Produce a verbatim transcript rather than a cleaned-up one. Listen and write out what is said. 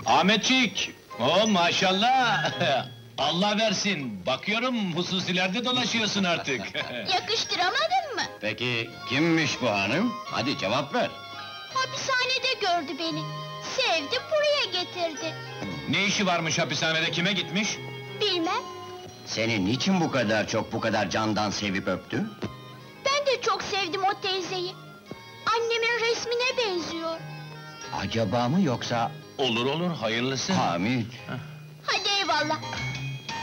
Ahmetçik! Oo maşallah! Allah versin! Bakıyorum hususilerde dolaşıyorsun artık. Yakıştıramadın mı? Peki kimmiş bu hanım? Hadi cevap ver. Hapishanede gördü beni. Sevdi, buraya getirdi. Ne işi varmış hapishanede, kime gitmiş? Bilmem, Seni niçin bu kadar çok, bu kadar candan sevip öptü? ben de çok sevdim o teyzeyi. Annemin resmine benziyor. Acaba mı yoksa... Olur olur, hayırlısı. Hamit! Hadi eyvallah.